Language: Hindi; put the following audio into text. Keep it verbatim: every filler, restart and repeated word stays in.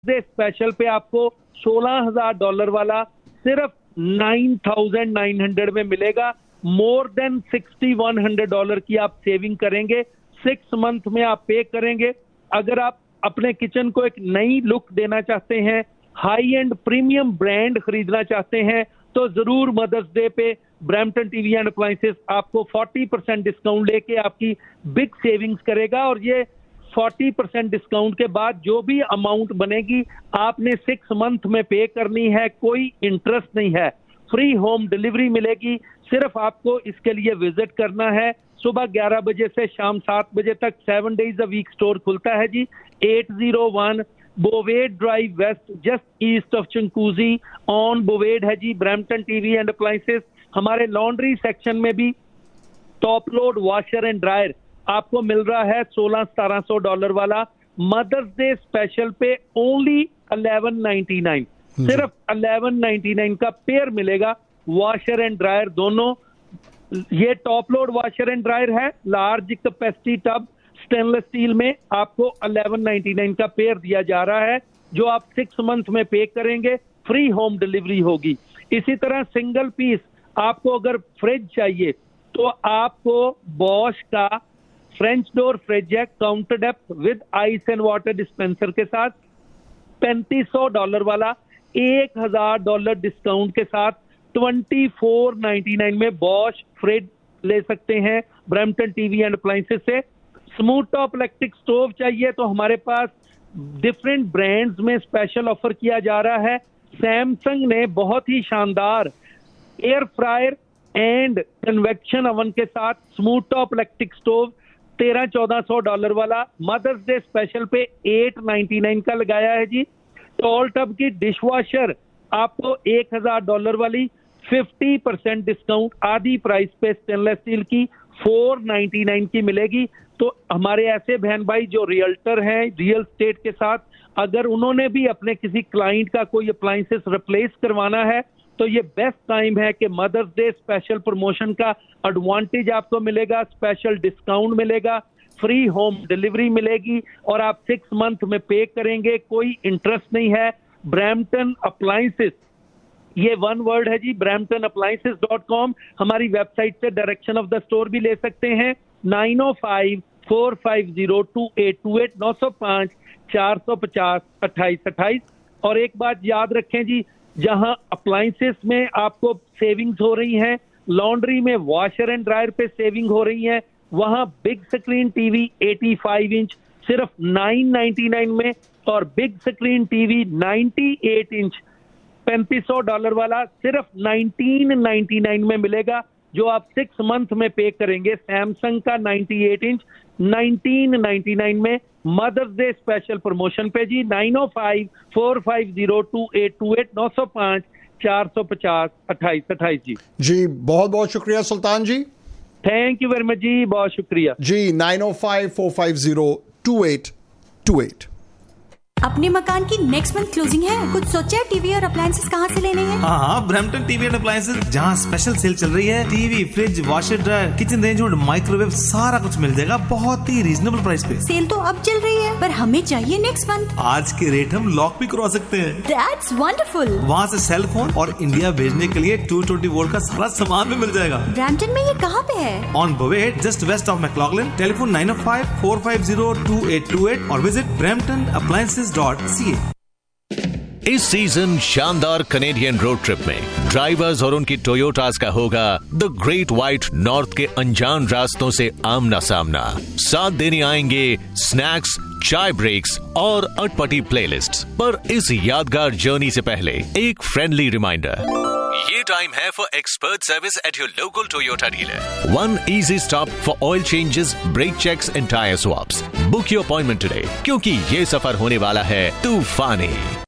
डे स्पेशल पे आपको सोलह हजार डॉलर वाला सिर्फ नाइन थाउजेंड नाइन हंड्रेड में मिलेगा। More than sixty one hundred dollar की आप सेविंग करेंगे, सिक्स मंथ में आप पे करेंगे। अगर आप अपने किचन को एक नई लुक देना चाहते हैं, हाई एंड प्रीमियम ब्रांड खरीदना चाहते हैं, तो जरूर मदर्स डे पे ब्रैम्पटन टीवी एंड अप्लायंसेस आपको फोर्टी परसेंट डिस्काउंट लेके आपकी बिग सेविंग्स करेगा। और ये फोर्टी परसेंट डिस्काउंट के बाद जो भी अमाउंट बनेगी आपने सिक्स मंथ में पे करनी है, कोई इंटरेस्ट नहीं है, फ्री होम डिलीवरी मिलेगी। सिर्फ आपको इसके लिए विजिट करना है। सुबह ग्यारह बजे से शाम सात बजे तक seven days a week store खुलता है जी। Eight zero one बोवेड drive waste, just east of चंकूजी on बोवेड है जी, ब्रैम्पटन टीवी एंड अप्लायंसेस। हमारे लॉन्ड्री सेक्शन में भी top load washer and dryer आपको मिल रहा है सोलह सतारह सौ डॉलर वाला मदर्स डे स्पेशल पे ओनली इलेवन नाइनटी नाइन, सिर्फ इलेवन नाइनटी नाइन का पेयर मिलेगा, वॉशर एंड ड्रायर दोनों। ये top load washer and dryer है, large capacity tub stainless steel में आपको इलेवन नाइनटी नाइन का पेयर दिया जा रहा है, जो आप सिक्स मंथ में पे करेंगे, फ्री होम डिलीवरी होगी। इसी तरह सिंगल पीस आपको अगर फ्रिज चाहिए तो आपको बॉश का फ्रेंच डोर फ्रिज है, counter depth with ice and water dispenser के साथ, पैंतीस सौ डॉलर वाला एक हजार डॉलर डिस्काउंट के साथ ट्वेंटी फोर नाइनटी नाइन में बॉश फ्रिज ले सकते हैं ब्रैम्पटन टीवी एंड अप्लायंसेस से। स्मूथ टॉप इलेक्ट्रिक स्टोव चाहिए तो हमारे पास डिफरेंट ब्रांड्स में स्पेशल ऑफर किया जा रहा है। सैमसंग ने बहुत ही शानदार air fryer and convection oven के साथ स्मूथ टॉप इलेक्ट्रिक स्टोव तेरह चौदह सौ डॉलर वाला मदर्स डे स्पेशल पे एट नाइनटी नाइन का लगाया है जी। टॉल टब की डिशवॉशर आपको एक हजार डॉलर वाली फिफ्टी परसेंट डिस्काउंट आधी प्राइस पे स्टेनलेस स्टील की फोर नाइनटी नाइन की मिलेगी। तो हमारे ऐसे बहन भाई जो रियल्टर हैं रियल स्टेट के साथ, अगर उन्होंने भी अपने किसी क्लाइंट का कोई अप्लायंसेस रिप्लेस करवाना है तो ये बेस्ट टाइम है कि मदर्स डे स्पेशल प्रमोशन का एडवांटेज आपको मिलेगा, स्पेशल डिस्काउंट मिलेगा, फ्री होम डिलीवरी मिलेगी और आप सिक्स मंथ में पे करेंगे, कोई इंटरेस्ट नहीं है। ब्रैम्पटन अप्लायंसेस, ये वन वर्ड है जी, ब्रैम्पटन अप्लायंसेस डॉट कॉम। हमारी वेबसाइट से डायरेक्शन ऑफ द स्टोर भी ले सकते हैं। Nine O five four five zero to eight to eight, नौ सौ पाँच चार सौ पचास अट्ठाईस अट्ठाईस। और एक बात याद रखें जी, जहां अप्लायंसेस में आपको सेविंग्स हो रही हैं, लॉन्ड्री में वॉशर एंड ड्रायर पे सेविंग हो रही है, वहां बिग स्क्रीन टीवी पचासी इंच सिर्फ नाइन नाइनटी नाइन में और बिग स्क्रीन टीवी अट्ठानवे इंच पैंतीस सौ डॉलर वाला सिर्फ नाइनटीन नाइनटी नाइन में मिलेगा, जो आप सिक्स मंथ में पे करेंगे। सैमसंग का अट्ठानवे इंच नाइनटीन नाइनटी नाइन में मदर्स डे स्पेशल प्रमोशन पे जी। Nine O five four five zero to eight to eight, नौ सौ पाँच चार सौ पचास अट्ठाईस अट्ठाईस जी। जी बहुत बहुत शुक्रिया सुल्तान जी, थैंक यू वेरी मच जी, बहुत शुक्रिया जी। Nine O five four five zero to eight to eight. अपने मकान की नेक्स्ट मंथ क्लोजिंग है, कुछ सोचा है टीवी और अप्लायंसेस कहाँ से लेने हैं? हाँ हाँ, ब्रैम्पटन टीवी एंड अप्लायंसेस, जहाँ स्पेशल सेल चल रही है। TV, fridge, washer dryer, kitchen range और माइक्रोवेव सारा कुछ मिल जाएगा बहुत ही रीजनेबल प्राइस पे। सेल तो अब चल रही है पर हमें चाहिए नेक्स्ट मंथ। आज के रेट हम लॉक भी करवा सकते हैं। That's wonderful. वहाँ से सेल फोन और इंडिया भेजने के लिए टू ट्वेंटी वोल्ट का सारा सामान भी मिल जाएगा। ब्रैम्पटन में ये कहाँ पे है? On बोवेड, just waste of मैक्लॉगलिन। Telephone nine O five four five zero to eight to eight और visit Brampton appliances dot C ए। इस सीजन शानदार कनेडियन रोड ट्रिप में ड्राइवर्स और उनकी टोयोटास का होगा द ग्रेट व्हाइट नॉर्थ के अनजान रास्तों से आमना सामना। साथ देने आएंगे स्नैक्स, चाय ब्रेक्स और अटपटी प्लेलिस्ट। पर इस यादगार जर्नी से पहले एक फ्रेंडली रिमाइंडर, ये टाइम है for expert service at your local Toyota dealer. One easy stop for oil changes, break checks and tyre swaps. Book your appointment today, क्योंकि ये सफर होने वाला है तूफानी।